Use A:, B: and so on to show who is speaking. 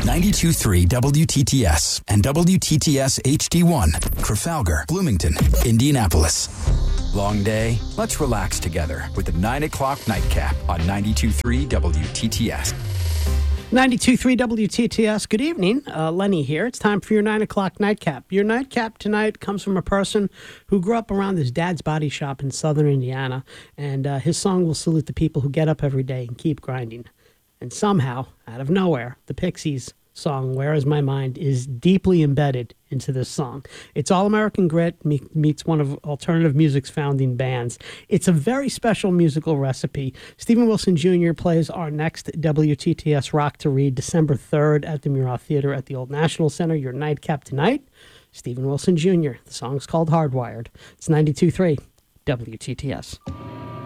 A: 92.3 WTTS and WTTS HD1, Trafalgar, Bloomington, Indianapolis. Long day? Let's relax together with the 9 o'clock nightcap on 92.3 WTTS.
B: 92.3 WTTS. Good evening. Lenny here. It's time for your 9 o'clock nightcap. Your nightcap tonight comes from a person who grew up around his dad's body shop in southern Indiana, and his song will salute the people who get up every day and keep grinding. And somehow, out of nowhere, the Pixies song, Where Is My Mind, is deeply embedded into this song. It's All American Grit meets one of alternative music's founding bands. It's a very special musical recipe. Stephen Wilson Jr. plays our next WTTS Rock to Read December 3rd at the Murat Theater at the Old National Center. Your nightcap tonight, Stephen Wilson Jr. The song's called Hardwired. It's 92.3 WTTS.